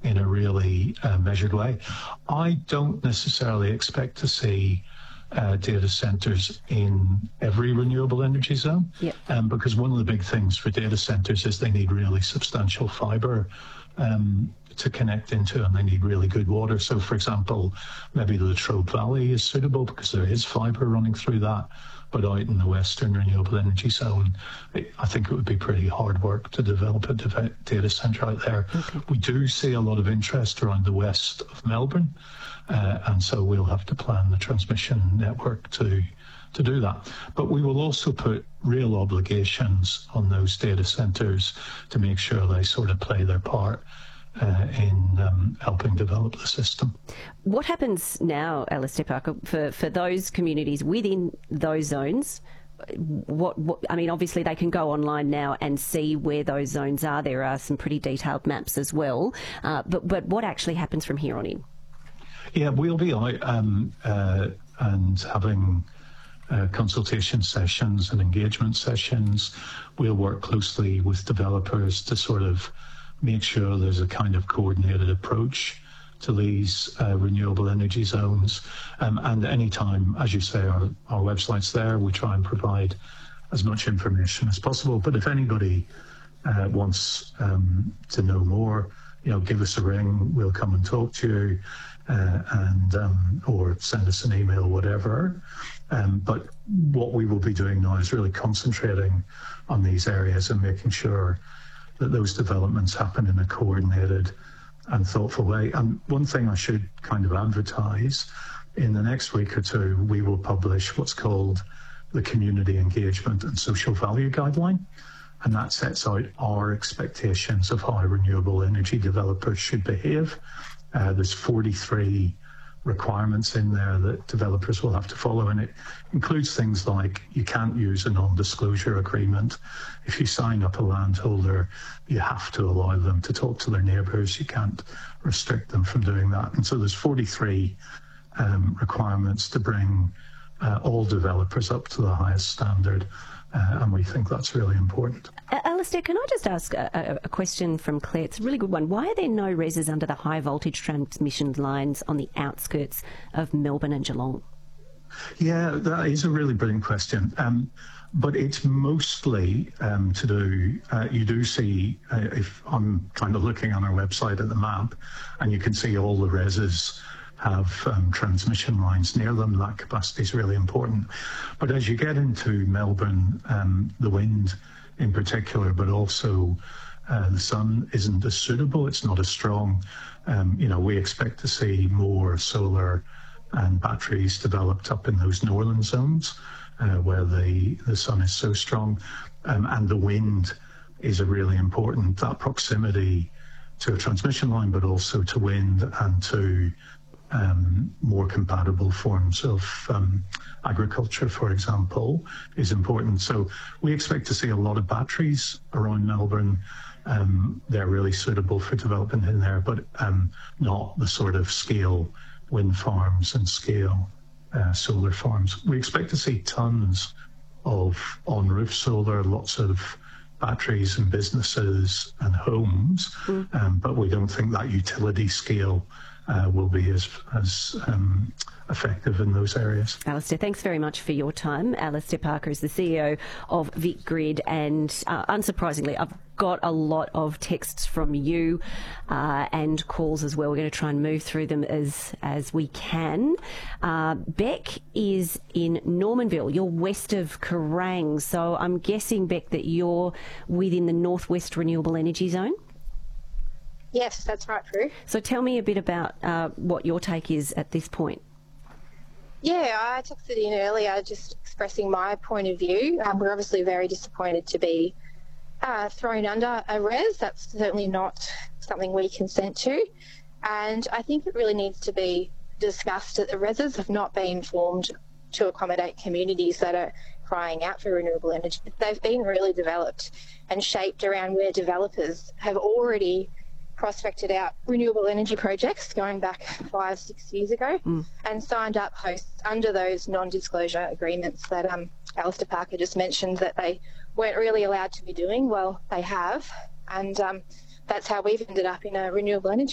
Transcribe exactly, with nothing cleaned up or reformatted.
in a really uh, measured way. I don't necessarily expect to see uh, data centers in every renewable energy zone, yep. um, because one of the big things for data centers is they need really substantial fiber um, to connect into, and they need really good water. So, for example, maybe the Latrobe Valley is suitable because there is fiber running through that. But out in the Western Renewable Energy Zone, I think it would be pretty hard work to develop a data centre out there. Okay. We do see a lot of interest around the west of Melbourne, uh, and so we'll have to plan the transmission network to to do that. But we will also put real obligations on those data centres to make sure they sort of play their part Uh, in um, helping develop the system. What happens now, Alastair Parker, for, for those communities within those zones? What, what I mean, obviously they can go online now and see where those zones are. There are some pretty detailed maps as well. Uh, but, but what actually happens from here on in? Yeah, we'll be out um, uh, and having uh, consultation sessions and engagement sessions. We'll work closely with developers to sort of make sure there's a kind of coordinated approach to these uh, renewable energy zones. Um, and anytime, as you say, our, our website's there, we try and provide as much information as possible. But if anybody uh, wants um, to know more, you know, give us a ring, we'll come and talk to you, uh, and um, or send us an email, whatever. Um, but what we will be doing now is really concentrating on these areas and making sure that those developments happen in a coordinated and thoughtful way. And one thing I should kind of advertise, in the next week or two, we will publish what's called the Community Engagement and Social Value Guideline. And that sets out our expectations of how renewable energy developers should behave. Uh, there's forty-three requirements in there that developers will have to follow, and it includes things like you can't use a non-disclosure agreement. If you sign up a landholder, you have to allow them to talk to their neighbours. You can't restrict them from doing that. And so there's forty-three um, requirements to bring uh, all developers up to the highest standard, uh, and we think that's really important. Uh, Alastair, can I just ask a, a question from Claire? It's a really good one. Why are there no reses under the high voltage transmission lines on the outskirts of Melbourne and Geelong? Yeah, that is a really brilliant question. Um, but it's mostly um, to do, uh, you do see, uh, if I'm kind of looking on our website at the map, and you can see all the reses have um, transmission lines near them. That capacity is really important. But as you get into Melbourne, um, the wind in particular, but also uh, the sun isn't as suitable, it's not as strong. Um, you know, we expect to see more solar and batteries developed up in those northern zones uh, where the, the sun is so strong, um, and the wind is a really important, that proximity to a transmission line, but also to wind and to um, more compatible forms of um, agriculture, for example, is important. So we expect to see a lot of batteries around Melbourne. Um, they're really suitable for development in there, but um, not the sort of scale wind farms and scale uh, solar farms. We expect to see tons of on-roof solar, lots of batteries in businesses and homes, mm. um, but we don't think that utility scale uh, will be as, as um, effective in those areas. Alastair, thanks very much for your time. Alastair Parker is the C E O of VicGrid, and uh, unsurprisingly, I've got a lot of texts from you uh, and calls as well. We're going to try and move through them as as we can. Uh, Beck is in Normanville. You're west of Kerrang, so I'm guessing, Beck, that you're within the Northwest Renewable Energy Zone? Yes, that's right, Prue. So tell me a bit about uh, what your take is at this point. Yeah, I texted in earlier just expressing my point of view. Um, we're obviously very disappointed to be uh, thrown under a res. That's certainly not something we consent to. And I think it really needs to be discussed that the reses have not been formed to accommodate communities that are crying out for renewable energy. They've been really developed and shaped around where developers have already prospected out renewable energy projects going back five, six years ago mm. and signed up hosts under those non-disclosure agreements that um, Alastair Parker just mentioned that they weren't really allowed to be doing. Well, they have, and um, that's how we've ended up in a renewable energy